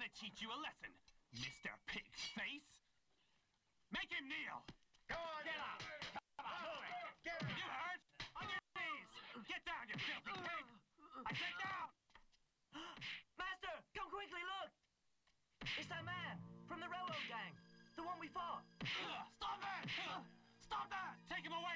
teach you a lesson, Mr. Pigface. Make him kneel. Go on. Get up. Come on, move it. Get him. You hurt? On your knees. Get down, you filthy pig. I said down. Master, come quickly, look. It's that man from the railroad gang. The one we fought. Stop it! Stop that! Take him away!